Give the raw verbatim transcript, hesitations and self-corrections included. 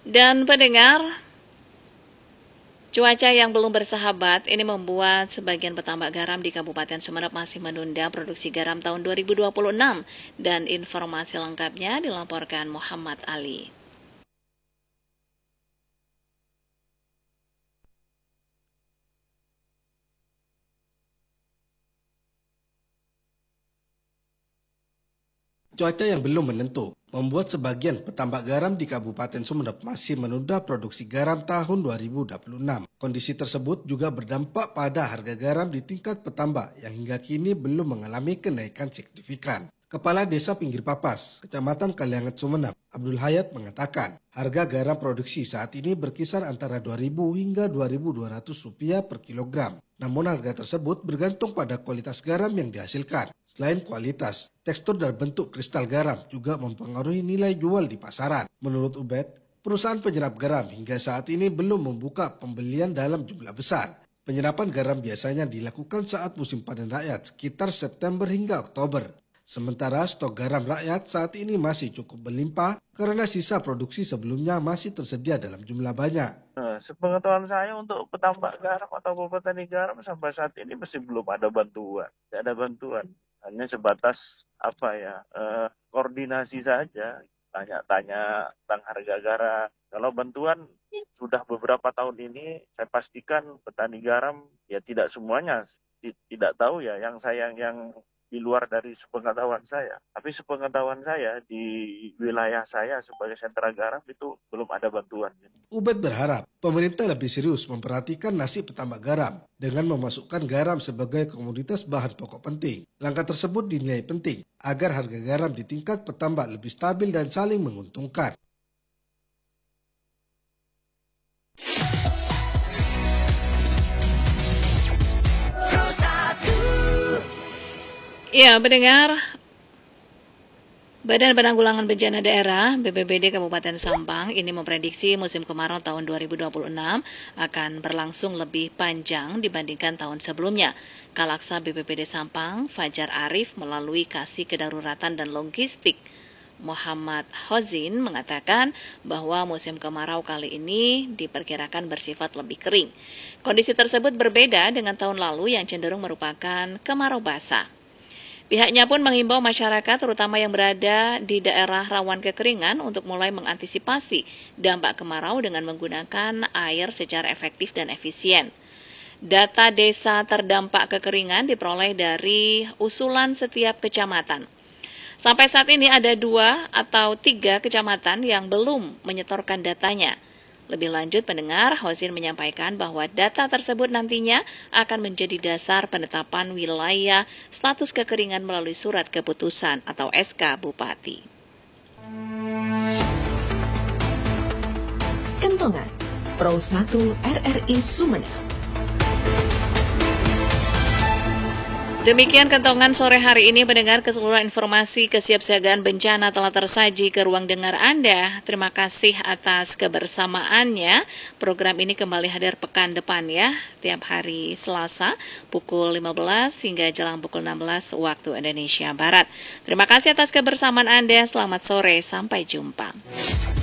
Dan pendengar, cuaca yang belum bersahabat ini membuat sebagian petambak garam di Kabupaten Sumeneb masih menunda produksi garam tahun dua ribu dua puluh enam. Dan informasi lengkapnya dilaporkan Muhammad Ali. Cuaca yang belum menentu membuat sebagian petambak garam di Kabupaten Sumeneb masih menunda produksi garam tahun dua ribu dua puluh enam. Kondisi tersebut juga berdampak pada harga garam di tingkat petambak yang hingga kini belum mengalami kenaikan signifikan. Kepala Desa Pinggir Papas, Kecamatan Kalianget Sumeneb, Abdul Hayat mengatakan, harga garam produksi saat ini berkisar antara dua ribu hingga dua ribu dua ratus rupiah per kilogram. Namun harga tersebut bergantung pada kualitas garam yang dihasilkan. Selain kualitas, tekstur dan bentuk kristal garam juga mempengaruhi nilai jual di pasaran. Menurut Ubed, perusahaan penyerap garam hingga saat ini belum membuka pembelian dalam jumlah besar. Penyerapan garam biasanya dilakukan saat musim panen rakyat sekitar September hingga Oktober. Sementara stok garam rakyat saat ini masih cukup berlimpah karena sisa produksi sebelumnya masih tersedia dalam jumlah banyak. Nah, sepengetahuan saya untuk petambak garam atau petani garam sampai saat ini masih belum ada bantuan. Tidak ada bantuan. Hanya sebatas apa ya eh, koordinasi saja. Tanya-tanya tentang harga garam. Kalau bantuan sudah beberapa tahun ini saya pastikan petani garam ya tidak semuanya tidak tahu ya yang saya yang di luar dari sepengetahuan saya. Tapi sepengetahuan saya di wilayah saya sebagai sentra garam itu belum ada bantuan. Ubed berharap pemerintah lebih serius memperhatikan nasib petambak garam dengan memasukkan garam sebagai komoditas bahan pokok penting. Langkah tersebut dinilai penting agar harga garam di tingkat petambak lebih stabil dan saling menguntungkan. Ya, pendengar, Badan Penanggulangan Bencana Daerah B P B D Kabupaten Sampang ini memprediksi musim kemarau tahun dua ribu dua puluh enam akan berlangsung lebih panjang dibandingkan tahun sebelumnya. Kalaksa B P B D Sampang, Fajar Arif, melalui Kasih Kedaruratan dan Logistik Muhammad Hozin mengatakan bahwa musim kemarau kali ini diperkirakan bersifat lebih kering. Kondisi tersebut berbeda dengan tahun lalu yang cenderung merupakan kemarau basah. Pihaknya pun mengimbau masyarakat terutama yang berada di daerah rawan kekeringan untuk mulai mengantisipasi dampak kemarau dengan menggunakan air secara efektif dan efisien. Data desa terdampak kekeringan diperoleh dari usulan setiap kecamatan. Sampai saat ini ada dua atau tiga kecamatan yang belum menyetorkan datanya. Lebih lanjut, pendengar, Hozin menyampaikan bahwa data tersebut nantinya akan menjadi dasar penetapan wilayah status kekeringan melalui surat keputusan atau S K Bupati. Kentongan Pro satu R R I Sumeneb. Demikian kentongan sore hari ini, mendengar keseluruhan informasi kesiapsiagaan bencana telah tersaji ke ruang dengar Anda. Terima kasih atas kebersamaannya. Program ini kembali hadir pekan depan ya, tiap hari Selasa pukul lima belas hingga jelang pukul enam belas waktu Indonesia Barat. Terima kasih atas kebersamaan Anda. Selamat sore, sampai jumpa.